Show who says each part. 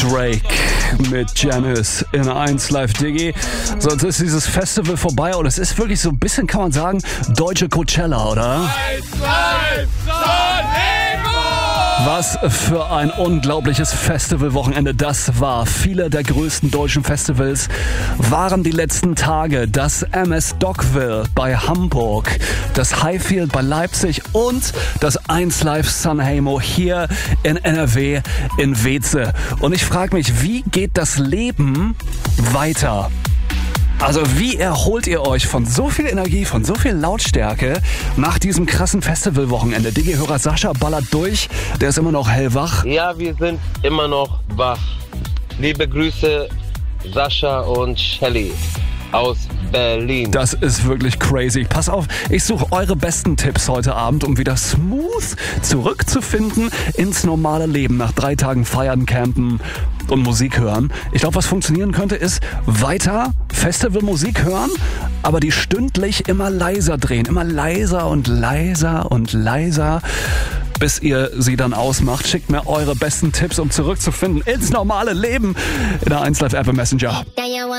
Speaker 1: Drake mit Janice in 1 Live Diggi. So, jetzt ist dieses Festival vorbei und es ist wirklich so ein bisschen, kann man sagen, deutsche Coachella, oder?
Speaker 2: 1 Live Sanremo!
Speaker 1: Was für ein unglaubliches Festivalwochenende das war. Viele der größten deutschen Festivals waren die letzten Tage. Das MS Dockville bei Hamburg, das Highfield bei Leipzig und das 1 Live Sanremo hier in NRW in Weeze. Und ich frage mich, wie geht das Leben weiter? Also wie erholt ihr euch von so viel Energie, von so viel Lautstärke nach diesem krassen Festivalwochenende? Digi-Hörer Sascha ballert durch, der ist immer noch hellwach.
Speaker 3: Ja, wir sind immer noch wach. Liebe Grüße, Sascha und Shelly aus Berlin.
Speaker 1: Das ist wirklich crazy. Pass auf, ich suche eure besten Tipps heute Abend, um wieder smooth zurückzufinden ins normale Leben nach 3 Tagen Feiern, Campen und Musik hören. Ich glaube, was funktionieren könnte, ist weiter Festivalmusik hören, aber die stündlich immer leiser drehen. Immer leiser und leiser und leiser, bis ihr sie dann ausmacht. Schickt mir eure besten Tipps, um zurückzufinden ins normale Leben in der 1 Live App Messenger.